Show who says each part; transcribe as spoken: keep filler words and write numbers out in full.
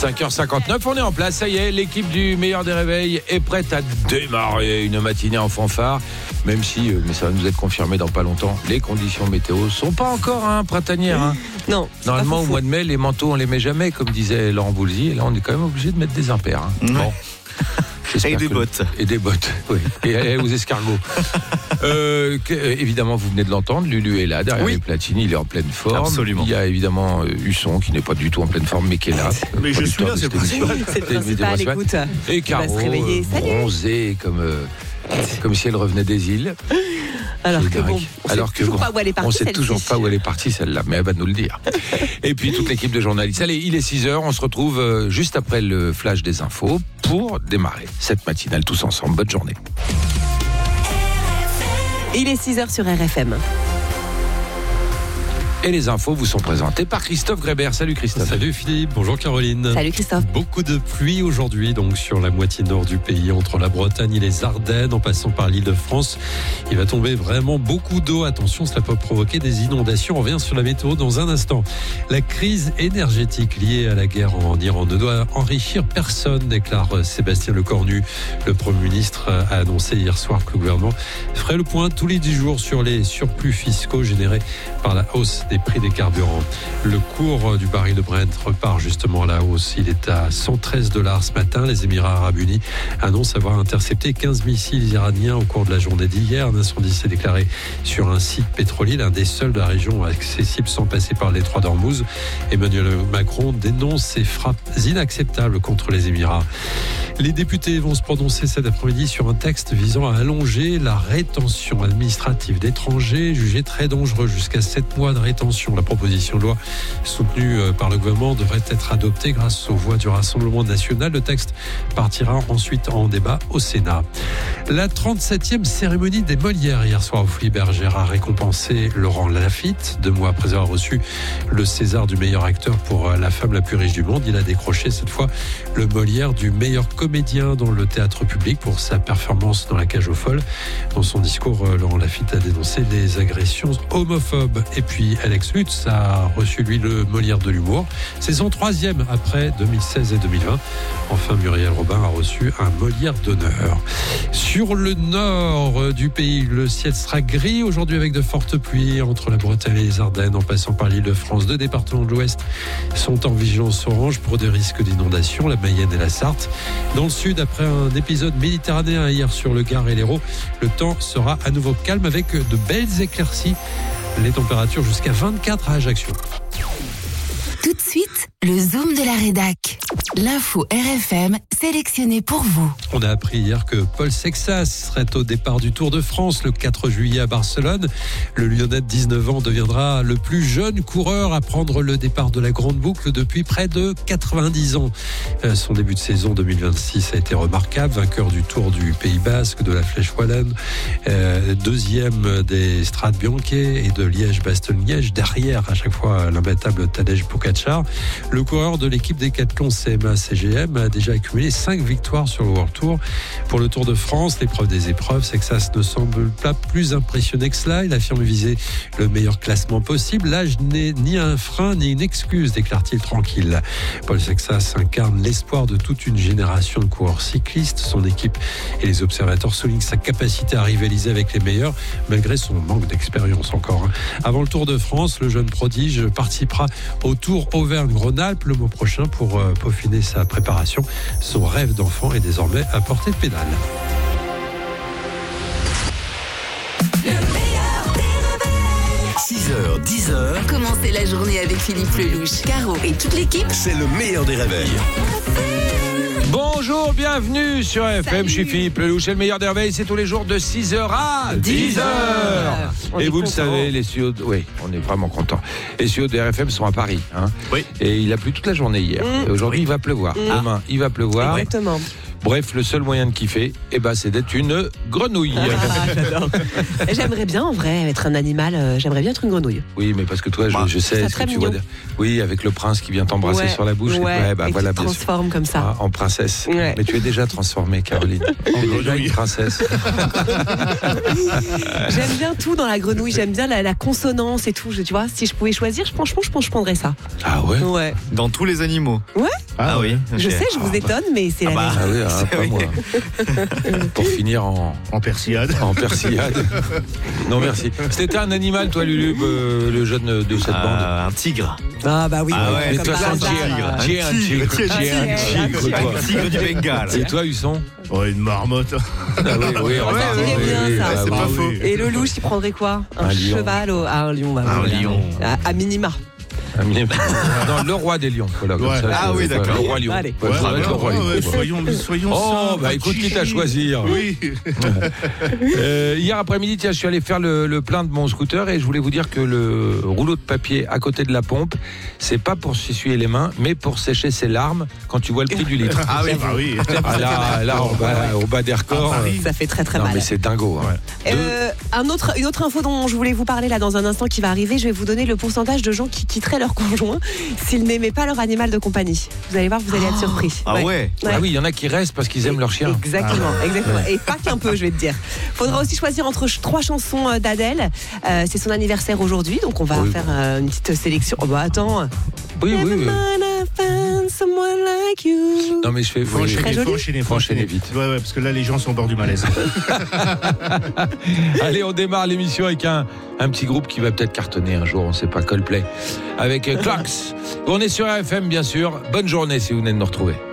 Speaker 1: cinq heures cinquante-neuf, on est en place, ça y est, l'équipe du meilleur des réveils est prête à démarrer une matinée en fanfare, même si, mais ça va nous être confirmé dans pas longtemps, les conditions météo sont pas encore hein, printanières. Hein.
Speaker 2: Non.
Speaker 1: Normalement, au mois de mai, les manteaux, on les met jamais, comme disait Laurent Boulzy, et là, on est quand même obligé de mettre des impairs. Hein.
Speaker 3: Ouais.
Speaker 1: Bon.
Speaker 3: Et des bottes.
Speaker 1: Et des bottes, oui. Et, et aux escargots. euh, que, évidemment, vous venez de l'entendre, Lulu est là, derrière
Speaker 3: oui.
Speaker 1: les platines, il est en pleine forme.
Speaker 3: Absolument.
Speaker 1: Il y a évidemment euh, Husson, qui n'est pas du tout en pleine forme, mais qui est là.
Speaker 3: Mais je suis là, c'est le principal.
Speaker 2: C'est le principal, écoute.
Speaker 1: Et Caro,
Speaker 2: réveiller. Salut.
Speaker 1: bronzée, comme, euh, comme si elle revenait des îles.
Speaker 2: Alors que bon, on
Speaker 1: Alors
Speaker 2: sait
Speaker 1: que
Speaker 2: toujours
Speaker 1: bon,
Speaker 2: pas où elle est partie.
Speaker 1: on sait
Speaker 2: celle-ci.
Speaker 1: toujours pas où elle est partie celle-là, mais elle va nous le dire. Et puis toute l'équipe de journalistes. Allez, il est six heures, on se retrouve euh, juste après le flash des infos pour démarrer cette matinale tous ensemble. Bonne journée.
Speaker 2: Il est six heures sur R F M.
Speaker 1: Et les infos vous sont présentées par Christophe Grébert. Salut Christophe.
Speaker 4: Salut Philippe, bonjour Caroline.
Speaker 2: Salut Christophe.
Speaker 4: Beaucoup de pluie aujourd'hui donc sur la moitié nord du pays, entre la Bretagne et les Ardennes, en passant par l'Île-de-France. Il va tomber vraiment beaucoup d'eau. Attention, cela peut provoquer des inondations. On revient sur la météo dans un instant. La crise énergétique liée à la guerre en Iran ne doit enrichir personne, déclare Sébastien Lecornu. Le Premier ministre a annoncé hier soir que le gouvernement ferait le point tous les dix jours sur les surplus fiscaux générés par la hausse des prix des carburants. Le cours du baril de Brent repart justement à la hausse. Il est à cent treize dollars ce matin. Les Émirats Arabes Unis annoncent avoir intercepté quinze missiles iraniens au cours de la journée d'hier. Un incendie s'est déclaré sur un site pétrolier, l'un des seuls de la région accessible sans passer par le détroit d'Ormuz. Emmanuel Macron dénonce ces frappes inacceptables contre les Émirats. Les députés vont se prononcer cet après-midi sur un texte visant à allonger la rétention administrative d'étrangers jugés très dangereux jusqu'à sept mois de rétention. La proposition de loi soutenue par le gouvernement devrait être adoptée grâce aux voix du Rassemblement national. Le texte partira ensuite en débat au Sénat. La trente-septième cérémonie des Molières hier soir au Folies Bergère a récompensé Laurent Lafitte. Deux mois après avoir reçu le César du meilleur acteur pour La femme la plus riche du monde, il a décroché cette fois le Molière du meilleur comédien dans le théâtre public pour sa performance dans La cage aux folles. Dans son discours, Laurent Lafitte a dénoncé les agressions homophobes. Et puis Alex Lutz a reçu lui le Molière de l'humour. C'est son troisième après deux mille seize et deux mille vingt. Enfin, Muriel Robin a reçu un Molière d'honneur. Sur le nord du pays, le ciel sera gris aujourd'hui avec de fortes pluies entre la Bretagne et les Ardennes en passant par l'Île-de-France. Deux départements de l'Ouest sont en vigilance orange pour des risques d'inondation, la Mayenne et la Sarthe. Dans le sud, après un épisode méditerranéen hier sur le Gard et l'Hérault, le temps sera à nouveau calme avec de belles éclaircies. Les températures jusqu'à vingt-quatre à Ajaccio.
Speaker 5: Tout de suite, le Zoom de la rédac. L'info R F M sélectionnée pour vous.
Speaker 4: On a appris hier que Paul Sexas serait au départ du Tour de France le quatre juillet à Barcelone. Le Lyonnais de dix-neuf ans deviendra le plus jeune coureur à prendre le départ de la Grande Boucle depuis près de quatre-vingt-dix ans. Son début de saison deux mille vingt-six a été remarquable. Vainqueur du Tour du Pays Basque, de la Flèche Wallonne, euh, deuxième des Strade Bianche et de Liège-Bastogne-Liège. Derrière, à chaque fois, l'imbattable Tadej Pogačar. Le coureur de l'équipe Décathlon C M A C G M a déjà accumulé cinq victoires sur le World Tour. Pour le Tour de France, l'épreuve des épreuves, Sexas ne semble pas plus impressionné que cela. Il affirme viser le meilleur classement possible. L'âge n'est ni un frein ni une excuse, déclare-t-il tranquille. Paul Sexas incarne l'espoir de toute une génération de coureurs cyclistes. Son équipe et les observateurs soulignent sa capacité à rivaliser avec les meilleurs, malgré son manque d'expérience encore. Avant le Tour de France, le jeune prodige participera au Tour Auvergne-Rhône-Alpes le mois prochain pour euh, peaufiner sa préparation. Son rêve d'enfant est désormais à portée de pédale.
Speaker 6: six heures, dix heures.
Speaker 5: Commencez la journée avec Philippe Lelouch, Caro et toute l'équipe.
Speaker 6: C'est le meilleur des réveils.
Speaker 1: Bonjour, bienvenue sur R F M. Je suis Philippe Lelouch. Et le meilleur des réveils, c'est tous les jours de six heures à dix heures. Et vous le savez, les studios, de... oui, on est vraiment contents. Les studios de R F M sont à Paris, hein.
Speaker 3: Oui.
Speaker 1: Et il a plu toute la journée hier. Mmh. Et aujourd'hui, oui. il va pleuvoir. Mmh. Demain, il va pleuvoir.
Speaker 2: Exactement.
Speaker 1: Bref, le seul moyen de kiffer, eh ben, c'est d'être une grenouille.
Speaker 2: Ah, j'adore. J'aimerais bien, en vrai, être un animal. Euh, j'aimerais bien être une grenouille.
Speaker 1: Oui, mais parce que toi, je,
Speaker 2: bah,
Speaker 1: je sais ce que tu vois. Oui, avec le prince qui vient t'embrasser
Speaker 2: ouais,
Speaker 1: sur la bouche.
Speaker 2: Ouais,
Speaker 1: ouais bah
Speaker 2: et
Speaker 1: voilà,
Speaker 2: qui te transforme comme ça.
Speaker 1: Ah, en princesse.
Speaker 2: Ouais.
Speaker 1: Mais tu es déjà transformée, Caroline. Tu es déjà une princesse.
Speaker 2: J'aime bien tout dans la grenouille. J'aime bien la, la consonance et tout. Tu vois, si je pouvais choisir, je, franchement, je pense que je prendrais ça.
Speaker 1: Ah ouais.
Speaker 2: Ouais.
Speaker 3: Dans tous les animaux.
Speaker 2: Ouais.
Speaker 3: Ah oui.
Speaker 2: Je
Speaker 3: ok.
Speaker 2: sais, je vous étonne, mais c'est la
Speaker 3: bah.
Speaker 2: vérité.
Speaker 1: Ah oui, ah, pas
Speaker 3: oui.
Speaker 1: moi. Pour finir en,
Speaker 7: En persillade.
Speaker 1: en persillade. Non, merci. C'était un animal, toi, Lulu, euh, le jeune de cette bande.
Speaker 3: Euh, un tigre.
Speaker 2: Ah bah oui.
Speaker 3: Ah ouais,
Speaker 1: Mais
Speaker 2: comme
Speaker 1: toi,
Speaker 2: par
Speaker 1: c'est un
Speaker 2: hasard.
Speaker 1: tigre.
Speaker 3: Un
Speaker 1: Tu es un
Speaker 3: tigre,
Speaker 1: tigre.
Speaker 3: tu es
Speaker 1: Tu es un
Speaker 2: un
Speaker 1: tigre,
Speaker 2: tigre.
Speaker 1: toi.
Speaker 3: Un tigre du Bengale.
Speaker 1: Et toi, Husson?
Speaker 7: Oh, une marmotte.
Speaker 1: Ah oui, oui,
Speaker 2: Ça,
Speaker 1: remarque,
Speaker 2: c'est
Speaker 1: oui,
Speaker 2: bien,
Speaker 1: oui,
Speaker 2: ça.
Speaker 1: ah
Speaker 3: C'est
Speaker 1: oui.
Speaker 3: pas
Speaker 7: Ah
Speaker 3: faux.
Speaker 7: oui.
Speaker 2: Et le louche, il prendrait quoi? Un,
Speaker 1: Un lion.
Speaker 2: cheval au... Ah, un lion, bah,
Speaker 3: Un
Speaker 2: voilà.
Speaker 3: lion.
Speaker 2: À, à minima.
Speaker 1: Un minimum. Non, le roi des lions. Voilà, comme
Speaker 7: Ouais.
Speaker 1: ça,
Speaker 3: Ah
Speaker 1: c'est-
Speaker 3: oui,
Speaker 1: voilà,
Speaker 3: d'accord.
Speaker 1: Le roi lion.
Speaker 2: Allez.
Speaker 1: Ouais,
Speaker 7: Ouais,
Speaker 1: ça va
Speaker 7: ouais,
Speaker 1: être le roi
Speaker 7: ouais,
Speaker 1: lion.
Speaker 7: ouais, soyons, soyons
Speaker 1: Oh,
Speaker 7: simples.
Speaker 1: bah écoute, quitte à choisir.
Speaker 7: Oui.
Speaker 1: Euh, hier après-midi, tiens, je suis allé faire le, le plein de mon scooter et je voulais vous dire que le rouleau de papier à côté de la pompe, c'est pas pour s'essuyer les mains, mais pour sécher ses larmes quand tu vois le prix du litre.
Speaker 7: Ah oui, bah oui.
Speaker 1: Ah, là, là, au bas, au bas des records.
Speaker 7: À Paris.
Speaker 2: Ça fait très très
Speaker 1: Non,
Speaker 2: mal.
Speaker 1: mais c'est dingo. Hein.
Speaker 2: Euh, un autre, une autre info dont je voulais vous parler là dans un instant qui va arriver, je vais vous donner le pourcentage de gens qui quitteraient leur conjoint s'ils n'aimaient pas leur animal de compagnie. Vous allez voir, vous allez être surpris.
Speaker 3: Ah ouais.
Speaker 2: Ouais.
Speaker 1: Ah oui, il y en a qui restent parce qu'ils aiment leur chien.
Speaker 2: Exactement, exactement. Et pas qu'un peu, je vais te dire. Faudra aussi choisir entre ch- trois chansons euh, d'Adèle. Euh, c'est son anniversaire aujourd'hui, donc on va
Speaker 1: Oui.
Speaker 2: faire euh, une petite sélection. Oh bah attends.
Speaker 1: Oui, oui. oui.
Speaker 2: Never mind, I found someone like you.
Speaker 1: Non, mais je fais.
Speaker 7: Faut
Speaker 1: oui,
Speaker 7: enchaîner,
Speaker 2: Très
Speaker 7: faut
Speaker 2: joli.
Speaker 7: enchaîner, faut
Speaker 1: Faut enchaîner
Speaker 7: enchaîner
Speaker 1: vite.
Speaker 7: Ouais, ouais, parce que là, les gens sont au bord du malaise.
Speaker 1: Allez, on démarre l'émission avec un, un petit groupe qui va peut-être cartonner un jour, on ne sait pas, Coldplay. Avec euh, Clocks. On est sur R F M, bien sûr. Bonne journée si vous venez de nous retrouver.